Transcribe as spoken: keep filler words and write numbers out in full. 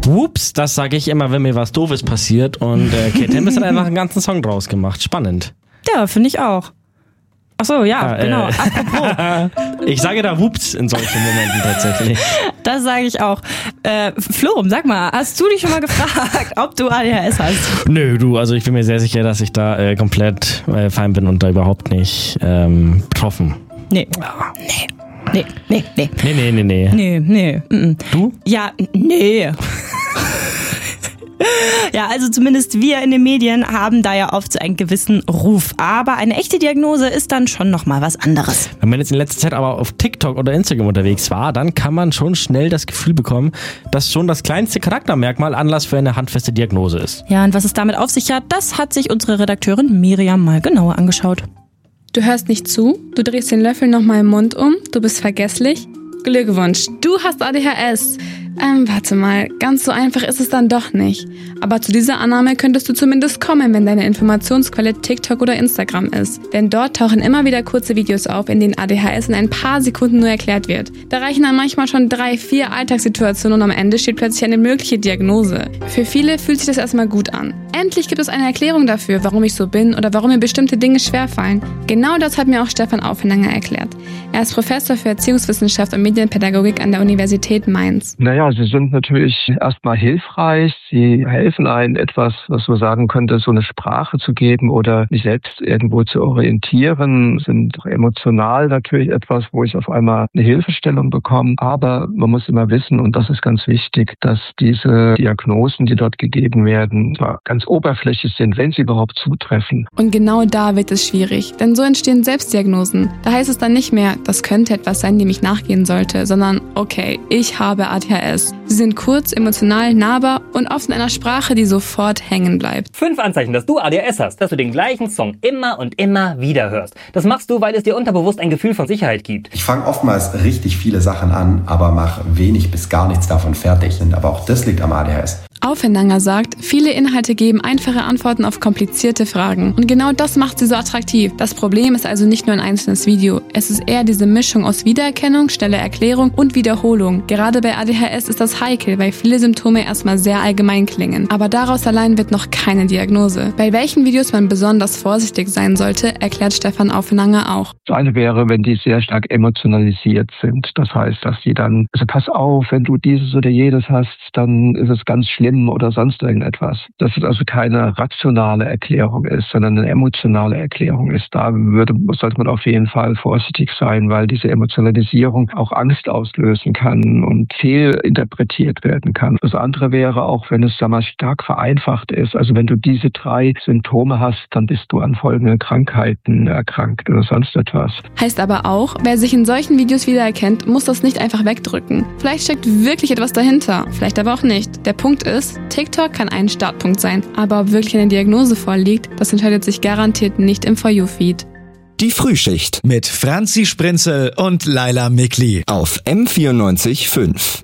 Whoops, das sage ich immer, wenn mir was Doofes passiert. Und äh, Kate Tempest hat einfach einen ganzen Song draus gemacht. Spannend. Ja, finde ich auch. Ach so, ja, ah, genau. Äh, Apropos. Ich sage da Whoops in solchen Momenten tatsächlich. Das sage ich auch. Äh, Florum, sag mal, hast du dich schon mal gefragt, ob du A D H S hast? Nö, du, also ich bin mir sehr sicher, dass ich da äh, komplett äh, fein bin und da überhaupt nicht ähm, betroffen. Nee. Ah. Nee. Nee, nee, nee. Nee, nee, nee, nee. Nee, nee. Mm-mm. Du? Ja, nee. Ja, also zumindest wir in den Medien haben da ja oft so einen gewissen Ruf. Aber eine echte Diagnose ist dann schon nochmal was anderes. Wenn man jetzt in letzter Zeit aber auf TikTok oder Instagram unterwegs war, dann kann man schon schnell das Gefühl bekommen, dass schon das kleinste Charaktermerkmal Anlass für eine handfeste Diagnose ist. Ja, und was es damit auf sich hat, das hat sich unsere Redakteurin Miriam mal genauer angeschaut. Du hörst nicht zu, du drehst den Löffel nochmal im Mund um, du bist vergesslich. Glückwunsch, du hast A D H S. Ähm, warte mal, ganz so einfach ist es dann doch nicht. Aber zu dieser Annahme könntest du zumindest kommen, wenn deine Informationsquelle TikTok oder Instagram ist. Denn dort tauchen immer wieder kurze Videos auf, in denen A D H S in ein paar Sekunden nur erklärt wird. Da reichen dann manchmal schon drei, vier Alltagssituationen und am Ende steht plötzlich eine mögliche Diagnose. Für viele fühlt sich das erstmal gut an. Endlich gibt es eine Erklärung dafür, warum ich so bin oder warum mir bestimmte Dinge schwerfallen. Genau das hat mir auch Stefan Aufenanger erklärt. Er ist Professor für Erziehungswissenschaft und Medienpädagogik an der Universität Mainz. Naja, sie sind natürlich erstmal hilfreich. Sie helfen einem, etwas, was man sagen könnte, so eine Sprache zu geben oder mich selbst irgendwo zu orientieren. Sind emotional natürlich etwas, wo ich auf einmal eine Hilfestellung bekomme. Aber man muss immer wissen, und das ist ganz wichtig, dass diese Diagnosen, die dort gegeben werden, zwar ganz oberflächlich sind, wenn sie überhaupt zutreffen. Und genau da wird es schwierig, denn so entstehen Selbstdiagnosen. Da heißt es dann nicht mehr, das könnte etwas sein, dem ich nachgehen sollte, sondern okay, ich habe A D H S. Sie sind kurz, emotional, nahbar und oft in einer Sprache, die sofort hängen bleibt. Fünf Anzeichen, dass du A D H S hast, dass du den gleichen Song immer und immer wieder hörst. Das machst du, weil es dir unterbewusst ein Gefühl von Sicherheit gibt. Ich fange oftmals richtig viele Sachen an, aber mache wenig bis gar nichts davon fertig. Aber auch das liegt am A D H S. Aufenanger sagt, viele Inhalte geben einfache Antworten auf komplizierte Fragen. Und genau das macht sie so attraktiv. Das Problem ist also nicht nur ein einzelnes Video. Es ist eher diese Mischung aus Wiedererkennung, schneller Erklärung und Wiederholung. Gerade bei A D H S ist das heikel, weil viele Symptome erstmal sehr allgemein klingen. Aber daraus allein wird noch keine Diagnose. Bei welchen Videos man besonders vorsichtig sein sollte, erklärt Stefan Aufenanger auch. Das eine wäre, wenn die sehr stark emotionalisiert sind. Das heißt, dass die dann, also pass auf, wenn du dieses oder jedes hast, dann ist es ganz schlimm oder sonst irgendetwas. Dass es also keine rationale Erklärung ist, sondern eine emotionale Erklärung ist. Da würde, sollte man auf jeden Fall vorsichtig sein, weil diese Emotionalisierung auch Angst auslösen kann und fehlinterpretiert werden kann. Das andere wäre auch, wenn es, sagen wir mal, stark vereinfacht ist. Also wenn du diese drei Symptome hast, dann bist du an folgenden Krankheiten erkrankt oder sonst etwas. Heißt aber auch, wer sich in solchen Videos wiedererkennt, muss das nicht einfach wegdrücken. Vielleicht steckt wirklich etwas dahinter, vielleicht aber auch nicht. Der Punkt ist, TikTok kann ein Startpunkt sein, aber ob wirklich eine Diagnose vorliegt, das entscheidet sich garantiert nicht im For You-Feed. Die Frühschicht mit Franzi Sprinzel und Laila Mikli auf M vierundneunzig Komma fünf.